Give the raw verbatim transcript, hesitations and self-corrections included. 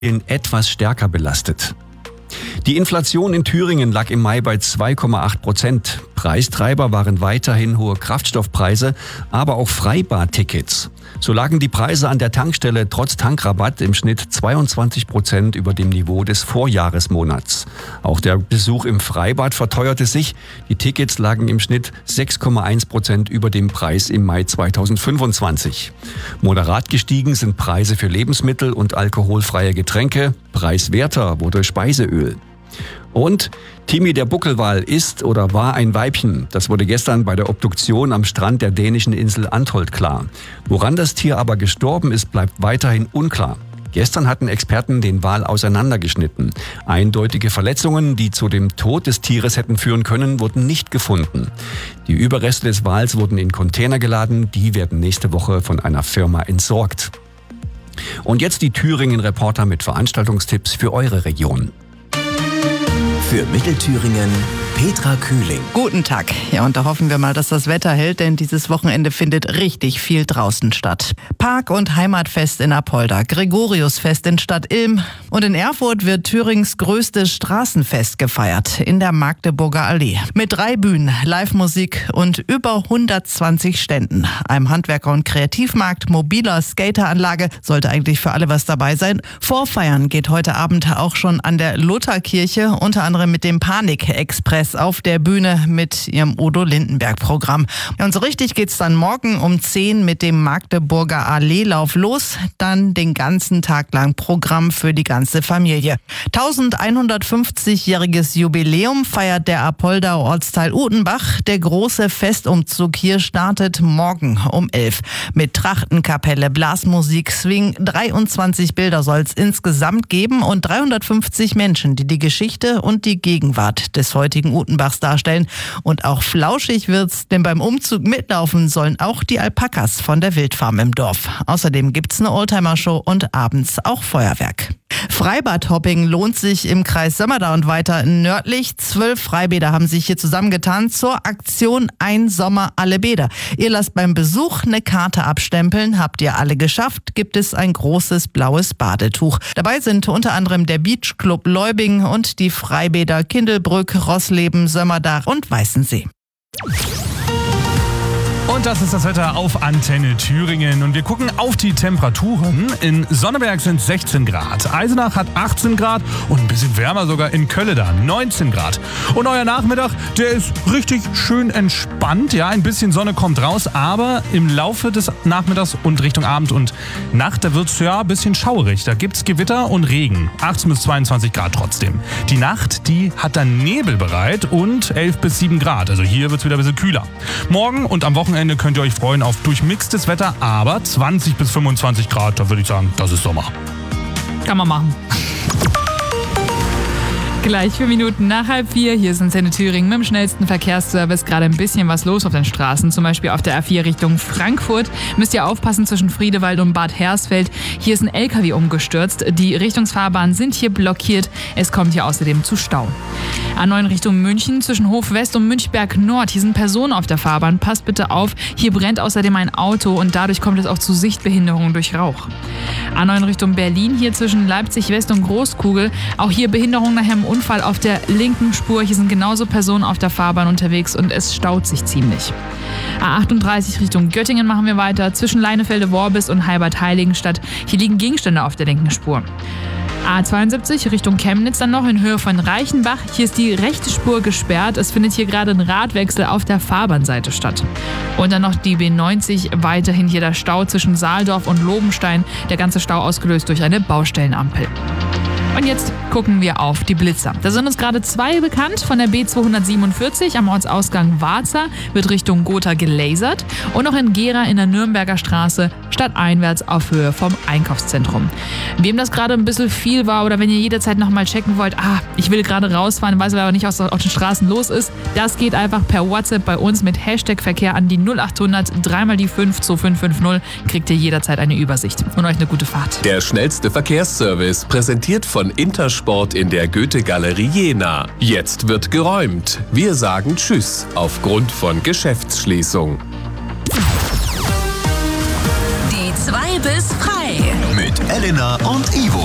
etwas stärker belastet. Die Inflation in Thüringen lag im Mai bei zwei Komma acht Prozent. Preistreiber waren weiterhin hohe Kraftstoffpreise, aber auch Freibadtickets. So lagen die Preise an der Tankstelle trotz Tankrabatt im Schnitt zweiundzwanzig Prozent über dem Niveau des Vorjahresmonats. Auch der Besuch im Freibad verteuerte sich. Die Tickets lagen im Schnitt sechs Komma eins Prozent über dem Preis im Mai zweitausendfünfundzwanzig. Moderat gestiegen sind Preise für Lebensmittel und alkoholfreie Getränke. Preiswerter wurde Speiseöl. Und Timmy der Buckelwal ist oder war ein Weibchen. Das wurde gestern bei der Obduktion am Strand der dänischen Insel Antholt klar. Woran das Tier aber gestorben ist, bleibt weiterhin unklar. Gestern hatten Experten den Wal auseinandergeschnitten. Eindeutige Verletzungen, die zu dem Tod des Tieres hätten führen können, wurden nicht gefunden. Die Überreste des Wals wurden in Container geladen. Die werden nächste Woche von einer Firma entsorgt. Und jetzt die Thüringen-Reporter mit Veranstaltungstipps für eure Region. Für Mittelthüringen Petra Kühling. Guten Tag. Ja, und da hoffen wir mal, dass das Wetter hält, denn dieses Wochenende findet richtig viel draußen statt. Park- und Heimatfest in Apolda, Gregoriusfest in Stadt Ilm und in Erfurt wird Thürings größtes Straßenfest gefeiert in der Magdeburger Allee. Mit drei Bühnen, Live-Musik und über hundertzwanzig Ständen. Einem Handwerker- und Kreativmarkt, mobiler Skateranlage, sollte eigentlich für alle was dabei sein. Vorfeiern geht heute Abend auch schon an der Lutherkirche, unter anderem mit dem Panik-Express auf der Bühne mit ihrem Udo Lindenberg-Programm. Und so richtig geht's dann morgen um zehn mit dem Magdeburger Alleelauf los. Dann den ganzen Tag lang Programm für die ganze Familie. elfhundertfünfzigjähriges Jubiläum feiert der Apolder Ortsteil Utenbach. Der große Festumzug hier startet morgen um elf. Mit Trachtenkapelle, Blasmusik, Swing. dreiundzwanzig Bilder soll es insgesamt geben und dreihundertfünfzig Menschen, die die Geschichte und die Gegenwart des heutigen Utenbachs darstellen. Und auch flauschig wird's, denn beim Umzug mitlaufen sollen auch die Alpakas von der Wildfarm im Dorf. Außerdem gibt's eine Oldtimer-Show und abends auch Feuerwerk. Freibadhopping lohnt sich im Kreis Sömmerda und weiter nördlich. Zwölf Freibäder haben sich hier zusammengetan zur Aktion Ein Sommer alle Bäder. Ihr lasst beim Besuch eine Karte abstempeln. Habt ihr alle geschafft, gibt es ein großes blaues Badetuch. Dabei sind unter anderem der Beachclub Leubing und die Freibäder Kindelbrück, Rossleben, Sömmerda und Weißensee. Und das ist das Wetter auf Antenne Thüringen. Und wir gucken auf die Temperaturen. In Sonneberg sind sechzehn Grad, Eisenach hat achtzehn Grad und ein bisschen wärmer sogar in Kölle da, neunzehn Grad. Und euer Nachmittag, der ist richtig schön entspannt. Ja, ein bisschen Sonne kommt raus, aber im Laufe des Nachmittags und Richtung Abend und Nacht, da wird es ja ein bisschen schaurig. Da gibt es Gewitter und Regen. achtzehn bis zweiundzwanzig Grad trotzdem. Die Nacht, die hat dann Nebel bereit und elf bis sieben Grad. Also hier wird es wieder ein bisschen kühler. Morgen und am Wochenende könnt ihr euch freuen auf durchmixtes Wetter, aber zwanzig bis fünfundzwanzig Grad, da würde ich sagen, das ist Sommer. Kann man machen. Gleich vier Minuten nach halb vier. Hier ist Antenne Thüringen mit dem schnellsten Verkehrsservice. Gerade ein bisschen was los auf den Straßen. Zum Beispiel auf der A vier Richtung Frankfurt. Müsst ihr aufpassen zwischen Friedewald und Bad Hersfeld. Hier ist ein L K W umgestürzt. Die Richtungsfahrbahnen sind hier blockiert. Es kommt hier außerdem zu Stau. A neun Richtung München zwischen Hof West und Münchberg Nord. Hier sind Personen auf der Fahrbahn. Passt bitte auf. Hier brennt außerdem ein Auto und dadurch kommt es auch zu Sichtbehinderungen durch Rauch. A neun Richtung Berlin. Hier zwischen Leipzig West und Großkugel. Auch hier Behinderung nach einem Unfall auf der linken Spur. Hier sind genauso Personen auf der Fahrbahn unterwegs und es staut sich ziemlich. A achtunddreißig Richtung Göttingen machen wir weiter. Zwischen Leinefelde-Worbis und Heilbad-Heiligenstadt. Hier liegen Gegenstände auf der linken Spur. A zweiundsiebzig Richtung Chemnitz dann noch in Höhe von Reichenbach. Hier ist die rechte Spur gesperrt. Es findet hier gerade ein Radwechsel auf der Fahrbahnseite statt. Und dann noch die B neunzig. Weiterhin hier der Stau zwischen Saaldorf und Lobenstein. Der ganze Stau ausgelöst durch eine Baustellenampel. Und jetzt gucken wir auf die Blitzer. Da sind uns gerade zwei bekannt. Von der B zweihundertsiebenundvierzig am Ortsausgang Warza wird Richtung Gotha gelasert. Und noch in Gera in der Nürnberger Straße stadteinwärts auf Höhe vom Einkaufszentrum. Wem das gerade ein bisschen viel war oder wenn ihr jederzeit nochmal checken wollt, ah, ich will gerade rausfahren, weiß aber nicht, was auf den Straßen los ist, das geht einfach per WhatsApp bei uns mit Hashtag Verkehr an die null achthundert dreimal die fünf zwei fünf fünf null. Kriegt ihr jederzeit eine Übersicht. Und euch eine gute Fahrt. Der schnellste Verkehrsservice, präsentiert von Intersport in der Goethe-Galerie Jena. Jetzt wird geräumt. Wir sagen Tschüss aufgrund von Geschäftsschließung. Die zwei bis frei. Mit Elena und Ivo.